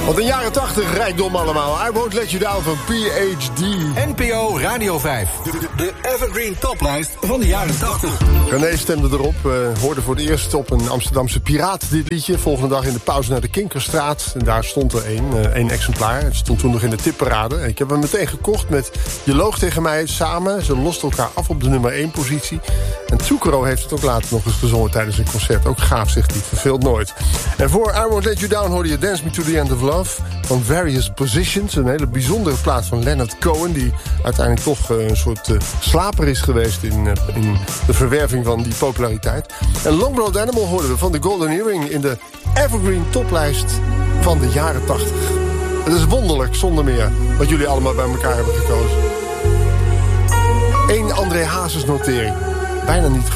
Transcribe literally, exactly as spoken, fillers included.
Wat een jaren tachtig rijkdom allemaal. I Won't Let You Down van P H D. N P O Radio vijf. De, de Evergreen Toplijst van de jaren tachtig. René stemde erop. Uh, hoorde voor het eerst op een Amsterdamse piraat dit liedje. Volgende dag in de pauze naar de Kinkerstraat. En daar stond er één, uh, één exemplaar. Het stond toen nog in de tipparade. Ik heb hem meteen gekocht met Je loog tegen mij samen. Ze losten elkaar af op de nummer één positie. En Zucchero heeft het ook later nog eens gezongen tijdens een concert. Ook gaaf, zegt hij. Verveelt nooit. En voor I Won't Let You Down hoorde je Dance Me to the End of Love van Various Positions. Een hele bijzondere plaat van Leonard Cohen, die uiteindelijk toch uh, een soort uh, slaper is geweest in, uh, in de verwerving van die populariteit. En Long Blonde Animal hoorden we van de Golden Earring in de Evergreen Toplijst van de jaren tachtig. Het is wonderlijk, zonder meer, wat jullie allemaal bij elkaar hebben gekozen. Eén André Hazes notering. Bijna niet